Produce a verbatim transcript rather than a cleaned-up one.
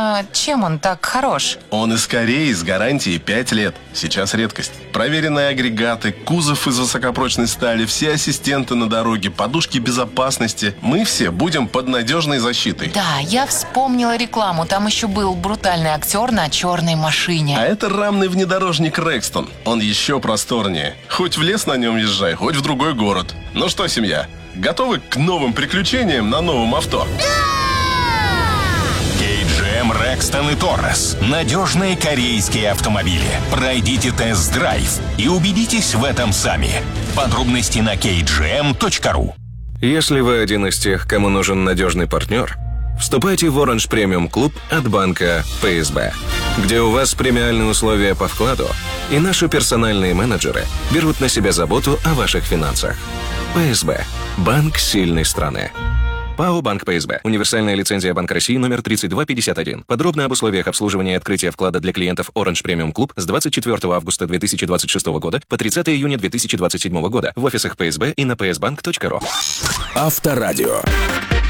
А чем он так хорош? Он из Кореи с гарантией пять лет. Сейчас редкость. Проверенные агрегаты, кузов из высокопрочной стали, все ассистенты на дороге, подушки безопасности. Мы все будем под надежной защитой. Да, я вспомнила рекламу. Там еще был брутальный актер на черной машине. А это рамный внедорожник Рекстон. Он еще просторнее. Хоть в лес на нем езжай, хоть в другой город. Ну что, семья, готовы к новым приключениям на новом авто? кей джи эм Rexton и Taurus. Надежные корейские автомобили. Пройдите тест-драйв и убедитесь в этом сами. Подробности на кей джи эм точка ру. Если вы один из тех, кому нужен надежный партнер, вступайте в Orange Premium Club от банка пэ эс бэ, где у вас премиальные условия по вкладу, и наши персональные менеджеры берут на себя заботу о ваших финансах. пэ эс бэ – банк сильной страны. ПАО «Банк пэ эс бэ». Универсальная лицензия Банка России номер тридцать два пятьдесят один. Подробно об условиях обслуживания и открытия вклада для клиентов Orange Premium Club с двадцать четвёртого августа две тысячи двадцать шестого года по тридцатого июня две тысячи двадцать седьмого года в офисах пэ эс бэ и на пэ эс банк точка ру. Авторадио.